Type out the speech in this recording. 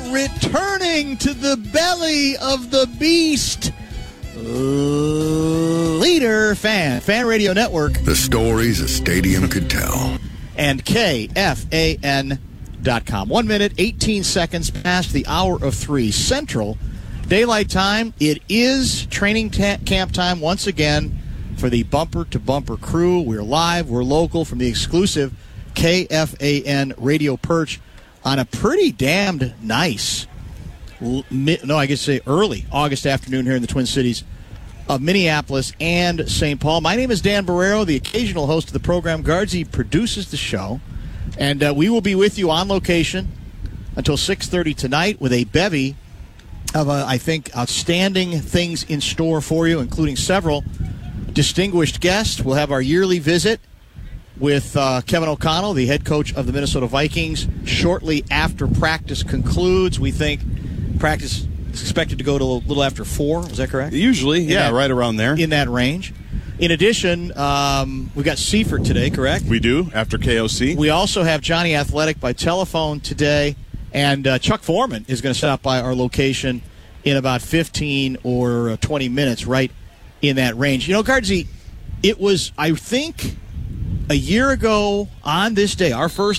returning to the belly of the beast, Leader Fan Radio Network. The stories a stadium could tell. And KFAN.com. 1 minute, 18 seconds past the hour of 3 Central Daylight Time. It is training camp time once again for the Bumper to Bumper crew. We're live, we're local from the exclusive KFAN radio perch on a pretty damned nice, early August afternoon here in the Twin Cities of Minneapolis and St. Paul. My name is Dan Barrero, the occasional host of the program. Guardsy produces the show, and we will be with you on location until 6:30 tonight with a bevy of, I think, outstanding things in store for you, including several distinguished guests. We'll have our yearly visit with Kevin O'Connell, the head coach of the Minnesota Vikings, shortly after practice concludes. We think practice is expected to go to a little after 4. Is that correct? Usually, right around there. In that range. In addition, we've got Seifert today, correct? We do, after KOC. We also have Johnny Athletic by telephone today, and Chuck Foreman is going to stop by our location in about 15 or 20 minutes, right in that range. You know, Guardsy, it was, I think, a year ago on this day, our first